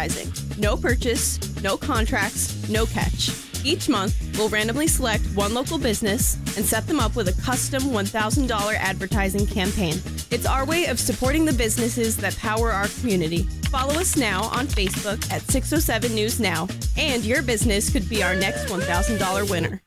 advertising. No purchase, no contracts, no catch. Each month, we'll randomly select one local business and set them up with a custom $1,000 advertising campaign. It's our way of supporting the businesses that power our community. Follow us now on Facebook at 607 News Now, and your business could be our next $1,000 winner.